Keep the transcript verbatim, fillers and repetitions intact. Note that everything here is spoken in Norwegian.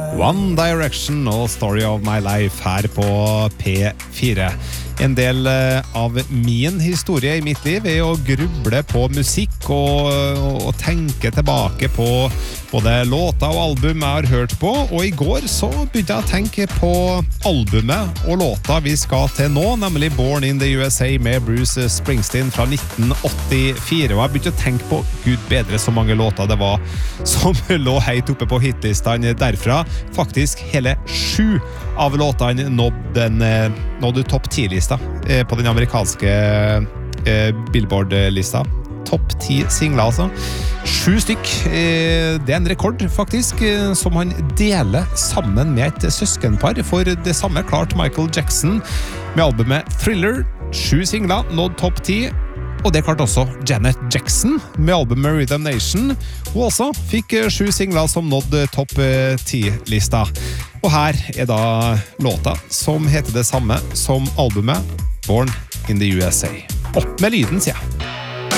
One Direction og Story of My Life her på P fire. En del av min historie i mitt liv er å gruble på musikk og, og tenke tilbake på både låter og album jeg har hørt på, og i går så begynte jeg å tenke på albumet og låta vi skal til nå, nemlig Born in the U S A med Bruce Springsteen fra nitten åttifire, og jeg begynte å tenke på Gud bedre så mange låter det var som lå helt oppe på hitlistene derfra. Faktisk hele sju av låtene nådde, en, nådde topp ti-lista på den amerikanske Billboard-lista. Topp ti singler, altså. Sju stykk. Det er en rekord, faktisk, som han deler sammen med et søskenpar. For det samme klart Michael Jackson med albumet Thriller. Sju singler, nådd topp ti. Og det klart også Janet Jackson med albumet Rhythm Nation. Hun også fikk sju singler som nådde topp ti-lista. Og her er da låta som heter det samme som albumet Born in the U S A. Opp med lyden, sier jeg.